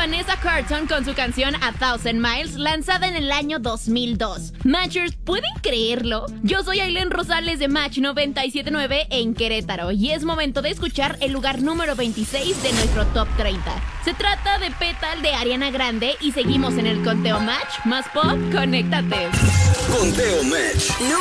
Vanessa Carlton con su canción A Thousand Miles, lanzada en el año 2002. Matchers, ¿pueden creerlo? Yo soy Ailén Rosales de Match 97.9 en Querétaro y es momento de escuchar el lugar número 26 de nuestro Top 30. Se trata de Petal de Ariana Grande y seguimos en el conteo Match más pop, conéctate. Conteo Match.